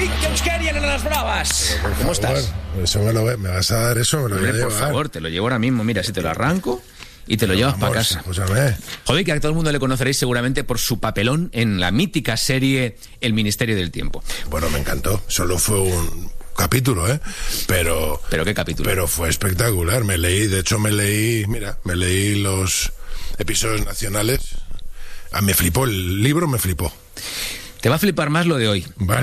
Y que os querían en las bravas. ¿Cómo estás? Eso me vas a dar eso, me lo voy a llevar. Por favor, te lo llevo ahora mismo. Mira, si te lo arranco y te lo llevas para casa. Escúchame. Joder, que a todo el mundo le conoceréis seguramente por su papelón en la mítica serie El Ministerio del Tiempo. Bueno, me encantó. Solo fue un capítulo, Pero ¿qué capítulo? Pero fue espectacular. Me leí los episodios nacionales. Me flipó, el libro me flipó. Te va a flipar más lo de hoy. Vale.